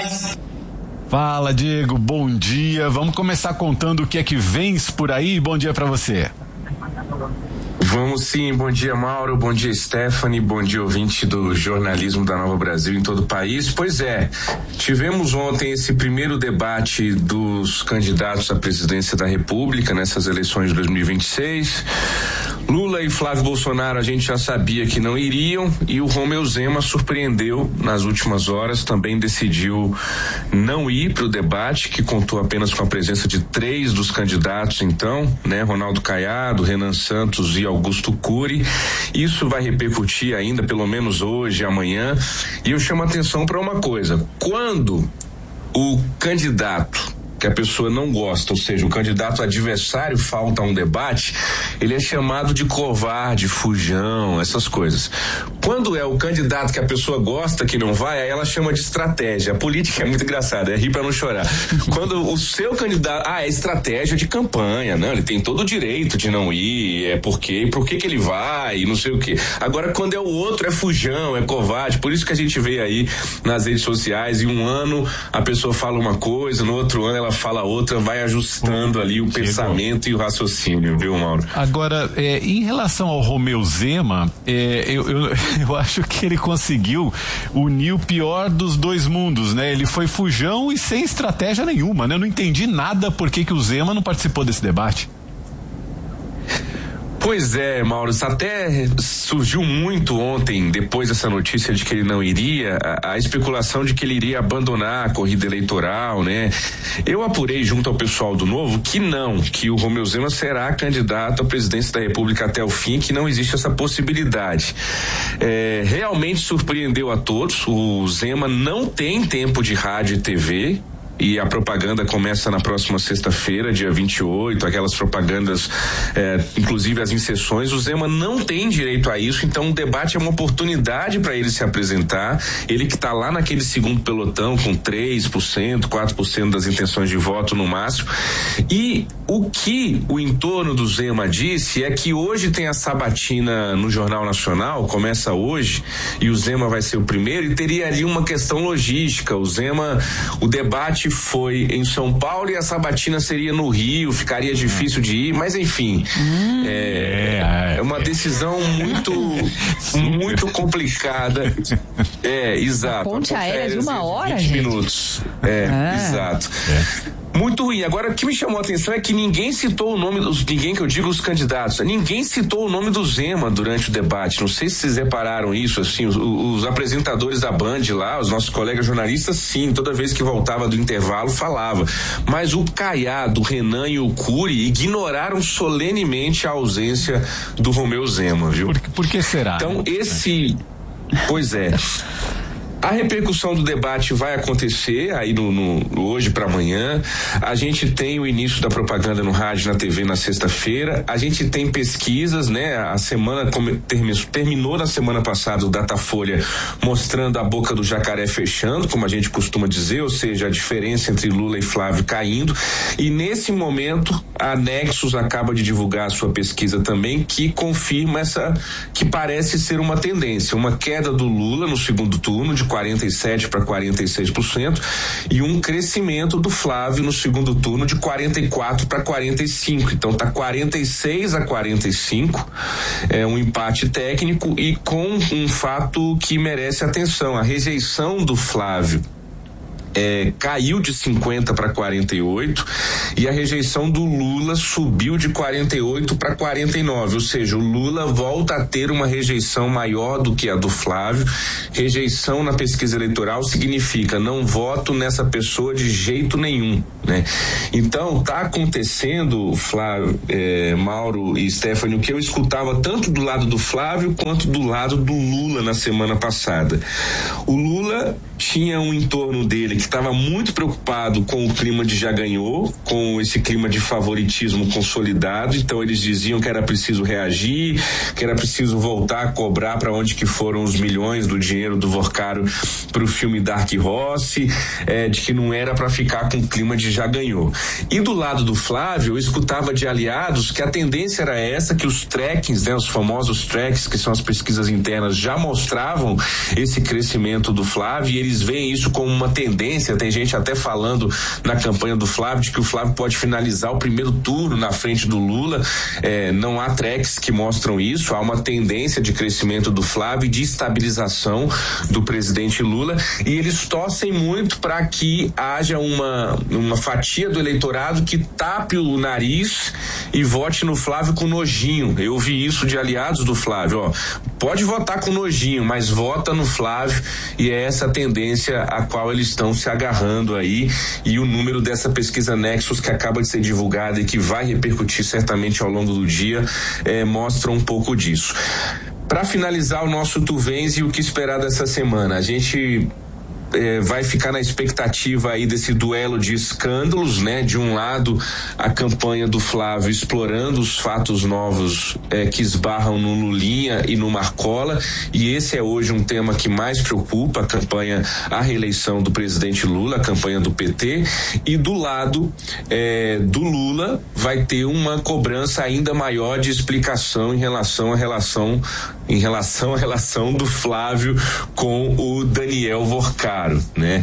Fala, Diego, bom dia. Vamos começar contando o que é que vens por aí. Bom dia pra você. Vamos sim, bom dia Mauro, bom dia Stephanie, bom dia ouvinte do jornalismo da Nova Brasil em todo o país. Pois é, tivemos ontem esse primeiro debate dos candidatos à presidência da República nessas eleições de 2026. Lula e Flávio Bolsonaro a gente já sabia que não iriam, e o Romeu Zema surpreendeu nas últimas horas, também decidiu não ir para o debate, que contou apenas com a presença de 3 dos candidatos então, né? Ronaldo Caiado, Renan Santos e Augusto Cury. Isso vai repercutir ainda, pelo menos hoje, amanhã, e eu chamo a atenção para uma coisa: quando o candidato que a pessoa não gosta, ou seja, o candidato adversário falta a um debate, ele é chamado de covarde, fujão, essas coisas. Quando é o candidato que a pessoa gosta que não vai, aí ela chama de estratégia. A política é muito engraçada, é rir pra não chorar. Quando o seu candidato, é estratégia de campanha, não, ele tem todo o direito de não ir, é porque, por que ele vai, não sei o quê. Agora, quando é o outro, é fujão, é covarde, por isso que a gente vê aí nas redes sociais, em um ano a pessoa fala uma coisa, no outro ano ela fala outra, vai ajustando ali o pensamento e o raciocínio, viu, Mauro? Agora, em relação ao Romeu Zema, eu acho que ele conseguiu unir o pior dos dois mundos, né? Ele foi fujão e sem estratégia nenhuma, né? Eu não entendi nada por que o Zema não participou desse debate. Pois é, Mauro, até surgiu muito ontem, depois dessa notícia de que ele não iria, a especulação de que ele iria abandonar a corrida eleitoral, né? Eu apurei junto ao pessoal do Novo que não, que o Romeu Zema será candidato à presidência da República até o fim, que não existe essa possibilidade. Realmente surpreendeu a todos, o Zema não tem tempo de rádio e TV, e a propaganda começa na próxima sexta-feira, dia 28, aquelas propagandas, inclusive as inserções. O Zema não tem direito a isso, então o debate é uma oportunidade para ele se apresentar. Ele que está lá naquele segundo pelotão com 3%, 4% das intenções de voto no máximo. E o que o entorno do Zema disse é que hoje tem a sabatina no Jornal Nacional, começa hoje, e o Zema vai ser o primeiro, e teria ali uma questão logística. O debate foi em São Paulo e a sabatina seria no Rio, ficaria difícil de ir, mas enfim, é uma decisão muito complicada. Exato. A ponte aérea de 1 hora, 20 gente. minutos. Exato. Muito ruim. Agora, o que me chamou a atenção é que ninguém citou o nome ninguém que eu digo os candidatos, ninguém citou o nome do Zema durante o debate. Não sei se vocês repararam isso, assim, os apresentadores da Band lá, os nossos colegas jornalistas, sim, toda vez que voltava do intervalo falava. Mas o Caiado, o Renan e o Cury ignoraram solenemente a ausência do Romeu Zema, viu? Por que será? Então, pois é. A repercussão do debate vai acontecer aí hoje para amanhã. A gente tem o início da propaganda no rádio e na TV na sexta-feira. A gente tem pesquisas, né? A semana terminou na semana passada o Datafolha mostrando a boca do jacaré fechando, como a gente costuma dizer, ou seja, a diferença entre Lula e Flávio caindo. E nesse momento a Nexus acaba de divulgar a sua pesquisa também, que confirma que parece ser uma tendência, uma queda do Lula no segundo turno de 47% para 46% e um crescimento do Flávio no segundo turno de 44% para 45%. Então tá 46-45, um empate técnico e com um fato que merece atenção: a rejeição do Flávio caiu de 50 para 48 e a rejeição do Lula subiu de 48 para 49, ou seja, o Lula volta a ter uma rejeição maior do que a do Flávio. Rejeição na pesquisa eleitoral significa não voto nessa pessoa de jeito nenhum, né? Então tá acontecendo, Flávio, Mauro e Stephanie, o que eu escutava tanto do lado do Flávio quanto do lado do Lula na semana passada. O Lula tinha um entorno dele que estava muito preocupado com o clima de já ganhou, com esse clima de favoritismo consolidado. Então eles diziam que era preciso reagir, que era preciso voltar a cobrar para onde que foram os milhões do dinheiro do Vorcaro para o filme Dark Horse, de que não era para ficar com o clima de já ganhou. E do lado do Flávio, eu escutava de aliados que a tendência era essa, que os trackings, né, os famosos tracks, que são as pesquisas internas, já mostravam esse crescimento do Flávio, e eles veem isso como uma tendência, tendência, tem gente até falando na campanha do Flávio de que o Flávio pode finalizar o primeiro turno na frente do Lula. Não há tracks que mostram isso, há uma tendência de crescimento do Flávio e de estabilização do presidente Lula, e eles torcem muito para que haja uma fatia do eleitorado que tape o nariz e vote no Flávio com nojinho. Eu vi isso de aliados do Flávio, pode votar com nojinho, mas vota no Flávio, e é essa a tendência a qual eles estão se agarrando aí, e o número dessa pesquisa Nexus que acaba de ser divulgada e que vai repercutir certamente ao longo do dia, mostra um pouco disso. Para finalizar o nosso Tu Vens e o que esperar dessa semana, a gente vai ficar na expectativa aí desse duelo de escândalos, né? De um lado, a campanha do Flávio explorando os fatos novos que esbarram no Lulinha e no Marcola, e esse é hoje um tema que mais preocupa a campanha, a reeleição do presidente Lula, a campanha do PT, e do lado do Lula vai ter uma cobrança ainda maior de explicação em relação à relação do Flávio com o Daniel Vorcaro, né?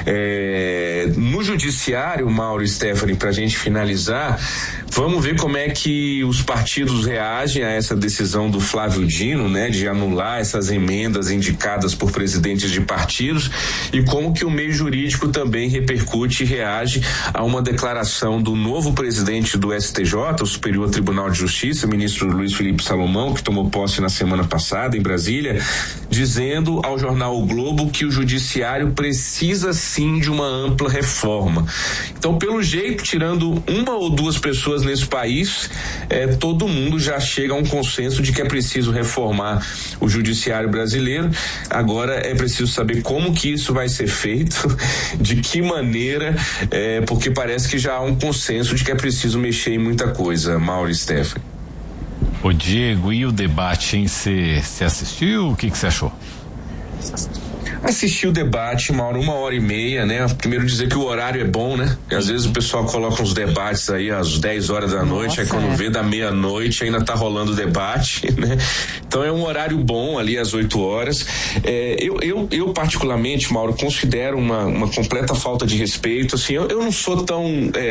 No judiciário, Mauro e Stephanie, pra gente finalizar, vamos ver como é que os partidos reagem a essa decisão do Flávio Dino, né? De anular essas emendas indicadas por presidentes de partidos, e como que o meio jurídico também repercute e reage a uma declaração do novo presidente do STJ, o Superior Tribunal de Justiça, ministro Luiz Felipe Salomão, que tomou posse na semana passada em Brasília, dizendo ao jornal O Globo que o judiciário precisa sim de uma ampla reforma. Então, pelo jeito, tirando uma ou duas pessoas nesse país, todo mundo já chega a um consenso de que é preciso reformar o judiciário brasileiro. Agora é preciso saber como que isso vai ser feito, de que maneira, porque parece que já há um consenso de que é preciso mexer em muita coisa. Mauro e Stephanie. Ô Diego, e o debate, hein? Você assistiu? O que você achou? Assisti o debate, Mauro, 1h30, né? Primeiro dizer que o horário é bom, né? E às vezes o pessoal coloca uns debates aí às 10 horas da noite, aí quando vê da meia-noite ainda tá rolando o debate, né? Então é um horário bom ali às 8 horas. Eu particularmente, Mauro, considero uma completa falta de respeito, assim, eu não sou tão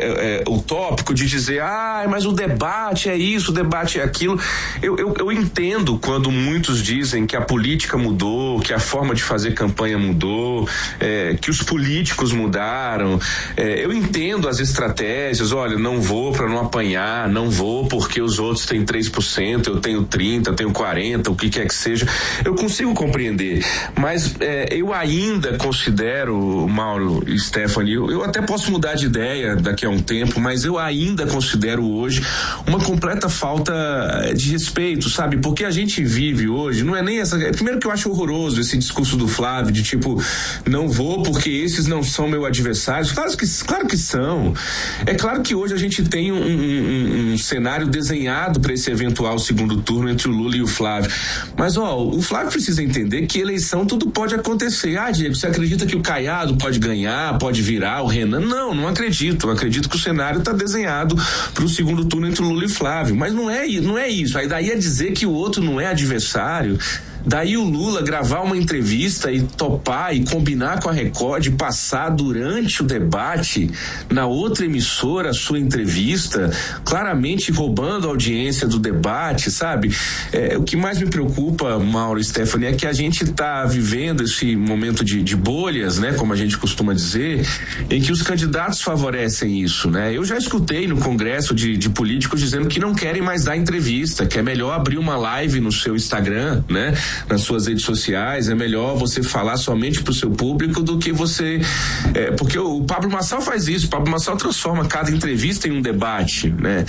utópico de dizer, mas o debate é isso, o debate é aquilo. Eu entendo quando muitos dizem que a política mudou, que a forma de fazer campanha mudou, que os políticos mudaram. Eu entendo as estratégias, olha, não vou para não apanhar, não vou porque os outros têm 3%, eu tenho 30%, eu tenho 40%, o que quer que seja. Eu consigo compreender, mas eu ainda considero, Mauro e Stephanie, eu até posso mudar de ideia daqui a um tempo, mas eu ainda considero hoje uma completa falta de respeito, sabe? Porque a gente vive hoje, não é nem essa. Primeiro que eu acho horroroso esse discurso do Flávio, de tipo, não vou porque esses não são meu adversário. Claro que são. É claro que hoje a gente tem um cenário desenhado para esse eventual segundo turno entre o Lula e o Flávio. Mas, o Flávio precisa entender que eleição tudo pode acontecer. Diego, você acredita que o Caiado pode ganhar, pode virar, o Renan? Não acredito. Eu acredito que o cenário está desenhado para o segundo turno entre o Lula e o Flávio. Mas não é isso. Aí daí é dizer que o outro não é adversário. Daí o Lula gravar uma entrevista e topar e combinar com a Record e passar durante o debate na outra emissora a sua entrevista, claramente roubando a audiência do debate, sabe? O que mais me preocupa, Mauro e Stephanie, é que a gente está vivendo esse momento de bolhas, né? Como a gente costuma dizer, em que os candidatos favorecem isso, né? Eu já escutei no Congresso de políticos dizendo que não querem mais dar entrevista, que é melhor abrir uma live no seu Instagram, né? Nas suas redes sociais, é melhor você falar somente pro seu público do que você, porque o Pablo Marçal faz isso, o Pablo Marçal transforma cada entrevista em um debate, né?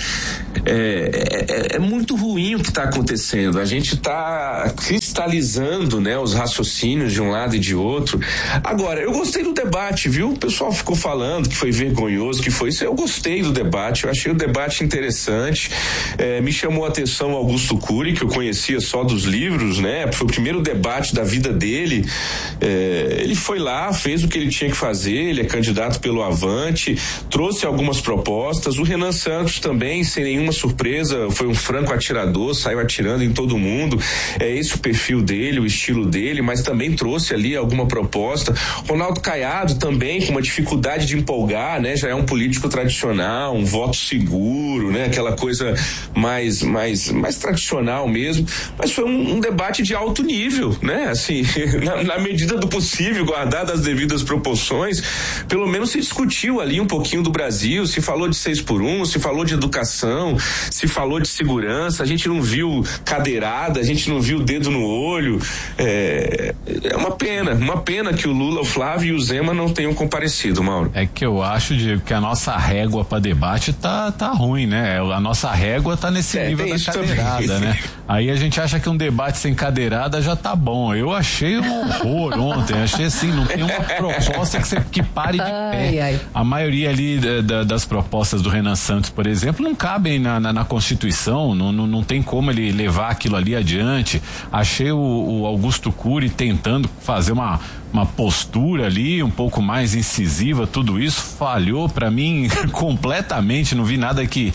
É muito ruim o que está acontecendo, a gente está cristalizando, né, os raciocínios de um lado e de outro. Agora, eu gostei do debate, viu? O pessoal ficou falando que foi vergonhoso, que foi isso, eu gostei do debate, eu achei o debate interessante, me chamou a atenção Augusto Cury, que eu conhecia só dos livros, né? Foi o primeiro debate da vida dele, ele foi lá, fez o que ele tinha que fazer, ele é candidato pelo Avante, trouxe algumas propostas, o Renan Santos também, sem nenhuma nenhuma surpresa, foi um franco atirador, saiu atirando em todo mundo. É esse o perfil dele, o estilo dele, mas também trouxe ali alguma proposta. Ronaldo Caiado também com uma dificuldade de empolgar, né? Já é um político tradicional, um voto seguro, né? Aquela coisa mais tradicional mesmo, mas foi um debate de alto nível, né? Assim, na medida do possível, guardadas as devidas proporções, pelo menos se discutiu ali um pouquinho do Brasil, se falou de 6x1, se falou de educação, se falou de segurança, a gente não viu cadeirada, a gente não viu o dedo no olho. É uma pena que o Lula, o Flávio e o Zema não tenham comparecido, Mauro. É que eu acho, Diego, que a nossa régua para debate tá ruim, né? A nossa régua tá nesse nível da cadeirada, né? Aí a gente acha que um debate sem cadeirada já tá bom. Eu achei um horror ontem, achei assim, não tem uma proposta que pare de pé. A maioria ali das propostas do Renan Santos, por exemplo, não cabem na Constituição, não tem como ele levar aquilo ali adiante. Achei o Augusto Cury tentando fazer uma postura ali um pouco mais incisiva, tudo isso falhou pra mim completamente, não vi nada de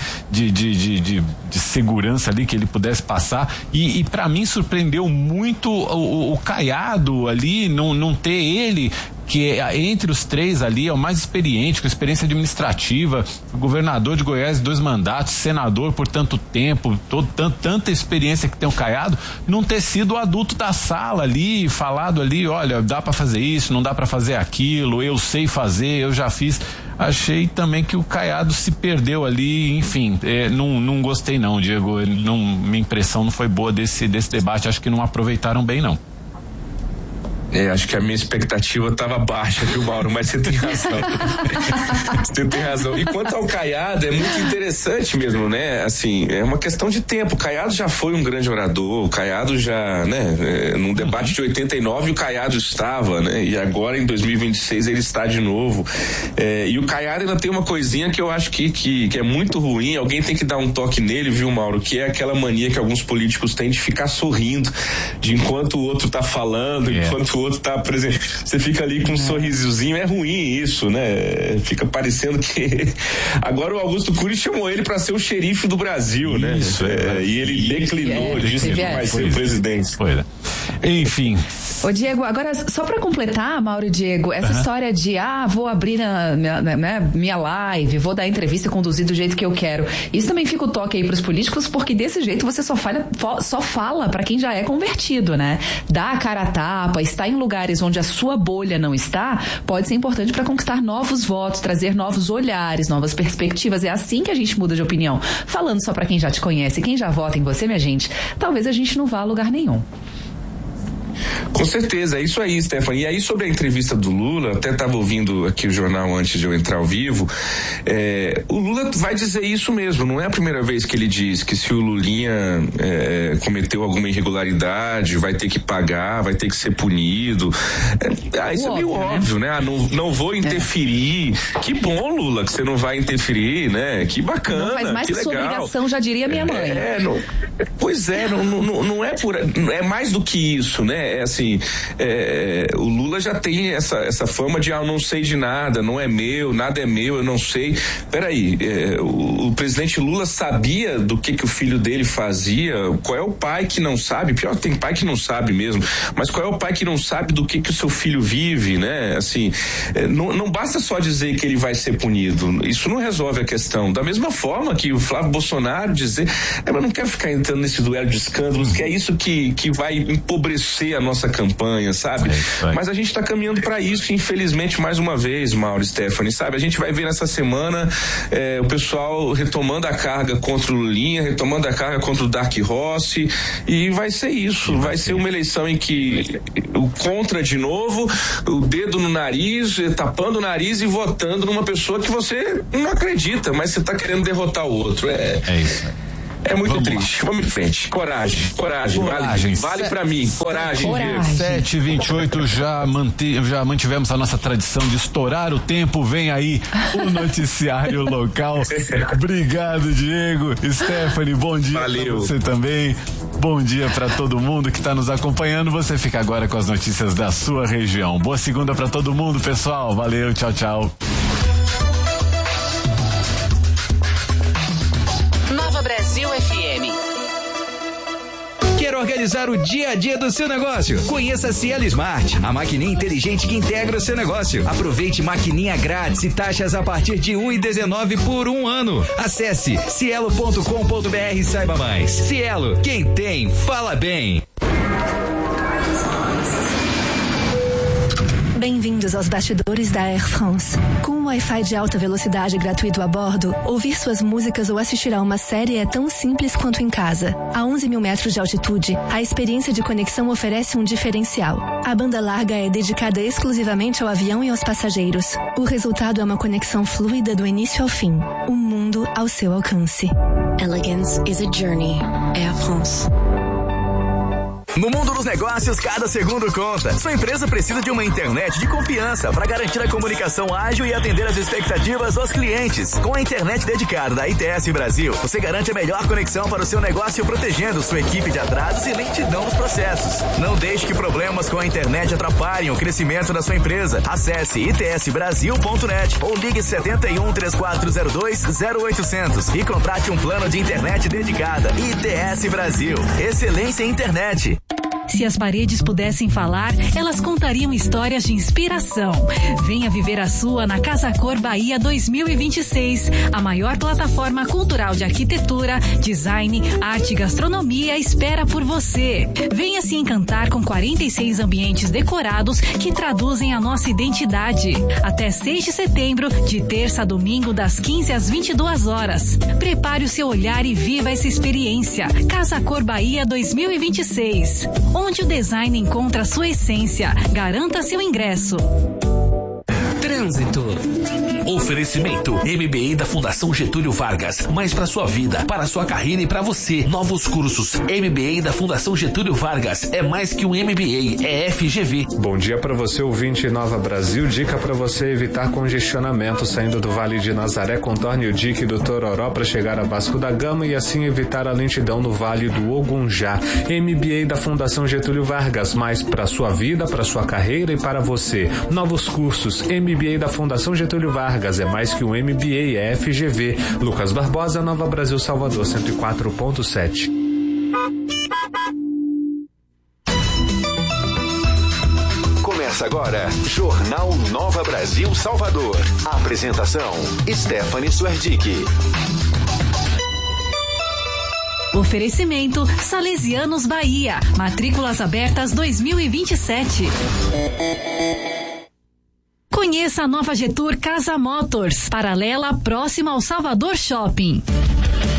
segurança ali que ele pudesse passar e pra mim surpreendeu muito o Caiado ali, não ter ele, que entre os três ali é o mais experiente, com experiência administrativa, governador de Goiás 2 mandatos, senador por tanto tempo, tanta experiência que tem o Caiado, não ter sido o adulto da sala ali, falado ali, olha, dá pra fazer isso, não dá pra fazer aquilo, eu sei fazer, eu já fiz. Achei também que o Caiado se perdeu ali, enfim, não gostei não, Diego, minha impressão não foi boa desse debate, acho que não aproveitaram bem não. Acho que a minha expectativa estava baixa, viu, Mauro? Mas você tem razão. Você tem razão. E quanto ao Caiado, é muito interessante mesmo, né? Assim, é uma questão de tempo. O Caiado já foi um grande orador, o Caiado já, né? Num debate de 89 o Caiado estava, né? E agora em 2026 ele está de novo. E o Caiado ainda tem uma coisinha que eu acho que é muito ruim, alguém tem que dar um toque nele, viu, Mauro? Que é aquela mania que alguns políticos têm de ficar sorrindo, de enquanto o outro tá falando, enquanto o outro tá presente, você fica ali com um sorrisozinho, é ruim isso, né? Fica parecendo que agora o Augusto Cury chamou ele para ser o xerife do Brasil, isso, né? E ele declinou, disse que vai ser o presidente. Foi, né? Enfim. Ô Diego, agora só para completar, Mauro e Diego, essa história de vou abrir minha live, vou dar entrevista e conduzir do jeito que eu quero, isso também fica o toque aí pros políticos, porque desse jeito você só fala para quem já é convertido, né? Dá a cara a tapa, está em lugares onde a sua bolha não está, pode ser importante para conquistar novos votos, trazer novos olhares, novas perspectivas. É assim que a gente muda de opinião. Falando só para quem já te conhece, quem já vota em você, minha gente, talvez a gente não vá a lugar nenhum. Com certeza, é isso aí, Stephanie. E aí, sobre a entrevista do Lula, até estava ouvindo aqui o jornal antes de eu entrar ao vivo, o Lula vai dizer isso mesmo, não é a primeira vez que ele diz que se o Lulinha cometeu alguma irregularidade, vai ter que pagar, vai ter que ser punido. Isso é meio óbvio, né? Não vou interferir. Que bom, Lula, que você não vai interferir, né? Que bacana, não faz mais que que legal. Sua obrigação, já diria minha mãe. Pois é, não é mais do que isso, né? O Lula já tem essa fama de eu não sei de nada, não é meu, nada é meu, eu não sei. Peraí, o presidente Lula sabia do que o filho dele fazia? Qual é o pai que não sabe? Pior, tem pai que não sabe mesmo, mas qual é o pai que não sabe do que o seu filho vive, né? Assim, não basta só dizer que ele vai ser punido, isso não resolve a questão. Da mesma forma que o Flávio Bolsonaro dizer, eu não quero ficar entrando nesse duelo de escândalos, que é isso que vai empobrecer a nossa campanha, sabe? Mas a gente está caminhando para isso, infelizmente, mais uma vez, Mauro e Stephanie, sabe? A gente vai ver nessa semana o pessoal retomando a carga contra o Lulinha, retomando a carga contra o Dark Rossi, e vai ser isso, vai ser uma eleição em que o contra de novo, o dedo no nariz, tapando o nariz e votando numa pessoa que você não acredita, mas você está querendo derrotar o outro. É isso. É muito triste. Vamos em frente. Coragem. Vale pra mim. Coragem. 7h28, já mantivemos a nossa tradição de estourar o tempo. Vem aí o noticiário local. Obrigado, Diego. Stephanie, bom dia. Valeu. Pra você também. Bom dia pra todo mundo que tá nos acompanhando. Você fica agora com as notícias da sua região. Boa segunda pra todo mundo, pessoal. Valeu, tchau, tchau. Quer organizar o dia a dia do seu negócio? Conheça a Cielo Smart, a maquininha inteligente que integra o seu negócio. Aproveite maquininha grátis e taxas a partir de 1,19 por 1 ano. Acesse cielo.com.br e saiba mais. Cielo, quem tem, fala bem. Bem-vindos aos bastidores da Air France. Com um Wi-Fi de alta velocidade gratuito a bordo, ouvir suas músicas ou assistir a uma série é tão simples quanto em casa. A 11 mil metros de altitude, a experiência de conexão oferece um diferencial. A banda larga é dedicada exclusivamente ao avião e aos passageiros. O resultado é uma conexão fluida do início ao fim. Um mundo ao seu alcance. Elegance is a journey. Air France. No mundo dos negócios, cada segundo conta. Sua empresa precisa de uma internet de confiança para garantir a comunicação ágil e atender as expectativas dos clientes. Com a internet dedicada da ITS Brasil, você garante a melhor conexão para o seu negócio, protegendo sua equipe de atrasos e lentidão nos processos. Não deixe que problemas com a internet atrapalhem o crescimento da sua empresa. Acesse itsbrasil.net ou ligue 71 3402 0800 e contrate um plano de internet dedicada. ITS Brasil. Excelência em internet. Se as paredes pudessem falar, elas contariam histórias de inspiração. Venha viver a sua na Casa Cor Bahia 2026, a maior plataforma cultural de arquitetura, design, arte e gastronomia espera por você. Venha se encantar com 46 ambientes decorados que traduzem a nossa identidade. Até 6 de setembro, de terça a domingo, das 15 às 22 horas. Prepare o seu olhar e viva essa experiência. Casa Cor Bahia 2026. Onde o design encontra sua essência. Garanta seu ingresso. Trânsito. Oferecimento MBA da Fundação Getúlio Vargas. Mais para sua vida, para sua carreira e para você. Novos cursos. MBA da Fundação Getúlio Vargas. É mais que um MBA, é FGV. Bom dia para você, ouvinte Nova Brasil. Dica para você evitar congestionamento saindo do Vale de Nazaré. Contorne o dique do Tororó para chegar a Vasco da Gama e assim evitar a lentidão no Vale do Ogunjá. MBA da Fundação Getúlio Vargas. Mais para sua vida, para sua carreira e para você. Novos cursos. MBA da Fundação Getúlio Vargas. É mais que um MBA, é FGV. Lucas Barbosa, Nova Brasil, Salvador, 104.7. Começa agora, Jornal Nova Brasil, Salvador. Apresentação, Stephanie Suerdick. Oferecimento Salesianos Bahia. Matrículas abertas 2027. Conheça a nova Getur Casa Motors, paralela próxima ao Salvador Shopping.